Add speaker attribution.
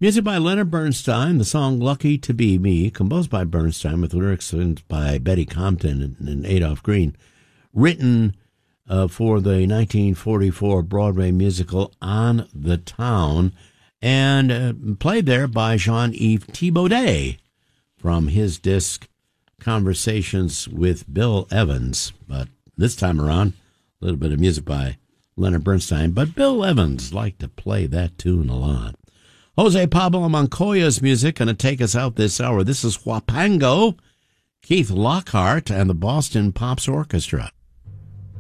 Speaker 1: Music by Leonard Bernstein, the song Lucky to Be Me, composed by Bernstein with lyrics by Betty Compton and Adolph Green, written for the 1944 Broadway musical On the Town, and played there by Jean-Yves Thibaudet from his disc Conversations with Bill Evans. But this time around, a little bit of music by Leonard Bernstein, but Bill Evans liked to play that tune a lot. Jose Pablo Moncayo's music going to take us out this hour. This is Huapango, Keith Lockhart, and the Boston Pops Orchestra.